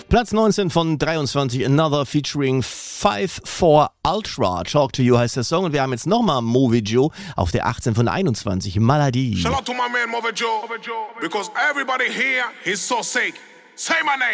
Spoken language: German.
Platz 19 von 23, Another featuring 5-4 Ultra. Talk to You heißt der Song. Und wir haben jetzt nochmal Movi Joe auf der 18 von 21, Maladi. Shout out to my man Movi Joe, because everybody here is so sick. Say my name.